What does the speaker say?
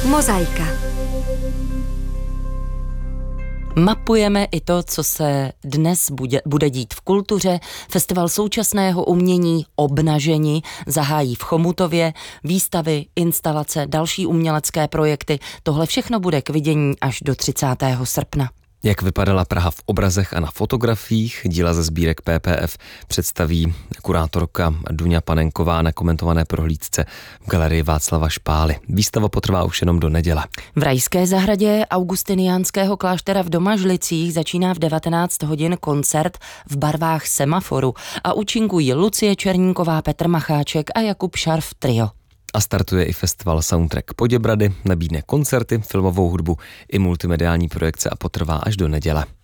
Mozaika. Mapujeme i to, co se dnes bude dít v kultuře. Festival současného umění Obnaženi zahájí v Chomutově. Výstavy, instalace, další umělecké projekty. Tohle všechno bude k vidění až do 30. srpna. Jak vypadala Praha v obrazech a na fotografiích, díla ze sbírek PPF představí kurátorka Duňa Panenková na komentované prohlídce v galerii Václava Špály. Výstava potrvá už jenom do neděle. V Rajské zahradě augustiniánského kláštera v Domažlicích začíná v 19 hodin koncert v barvách semaforu a účinkují Lucie Černíková, Petr Macháček a Jakub Šarf trio. A startuje i festival Soundtrack Poděbrady, nabídne koncerty, filmovou hudbu i multimediální projekce a potrvá až do neděle.